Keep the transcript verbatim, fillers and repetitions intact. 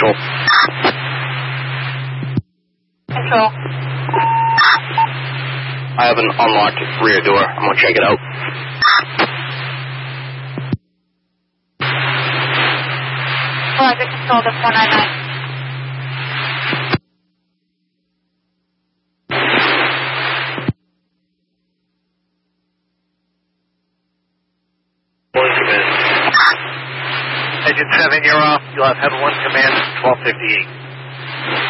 Control. Control. I have an unlocked rear door. I'm going to check it out. Roger, Control, that's one nine nine. Engine seven, you're off. You'll have Heaven one command twelve fifty-eight.